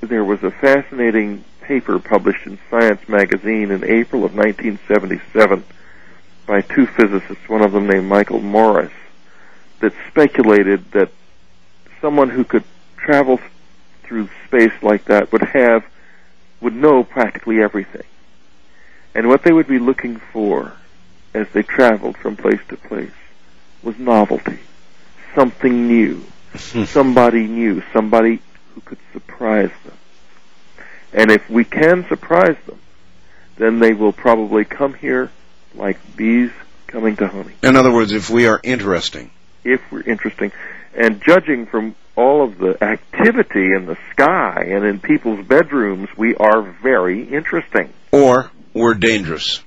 there was a fascinating paper published in Science magazine in April of 1977 by two physicists, one of them named Michael Morris, that speculated that someone who could travel through space like that would know practically everything. And what they would be looking for as they traveled from place to place was novelty, something new, somebody new, somebody who could surprise them. And if we can surprise them, then they will probably come here like bees coming to honey. In other words, if we are interesting. If we're interesting. And judging from all of the activity in the sky and in people's bedrooms, we are very interesting. Or we're dangerous.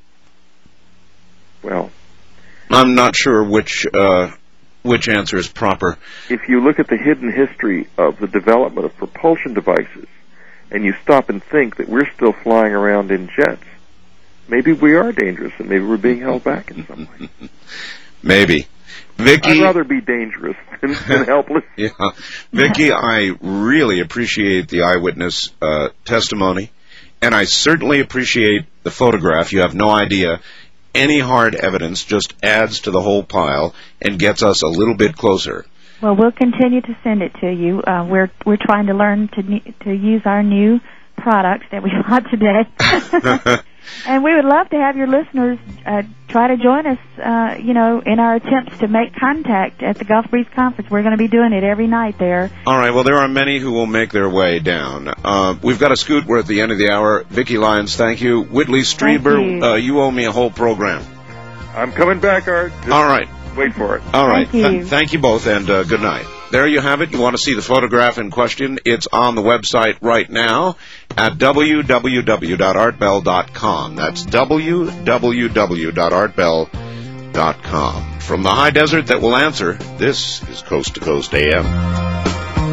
Well, I'm not sure which answer is proper. If you look at the hidden history of the development of propulsion devices, and you stop and think that we're still flying around in jets, maybe we are dangerous, and maybe we're being held back in some way. Maybe. Vicki, I'd rather be dangerous than helpless. Yeah. Vicki, I really appreciate the eyewitness testimony, and I certainly appreciate the photograph. You have no idea. Any hard evidence just adds to the whole pile and gets us a little bit closer. Well, we'll continue to send it to you. We're trying to learn to use our new products that we bought today. And we would love to have your listeners try to join us, in our attempts to make contact at the Gulf Breeze Conference. We're going to be doing it every night there. All right. Well, there are many who will make their way down. We've got to scoot. We're at the end of the hour. Vicki Lyons, thank you. Whitley Strieber, you owe me a whole program. I'm coming back, Art. All right. Wait for it. All right. Thank you. Thank you both, and good night. There you have it. You want to see the photograph in question? It's on the website right now at www.artbell.com. That's www.artbell.com. From the high desert that will answer, this is Coast to Coast AM.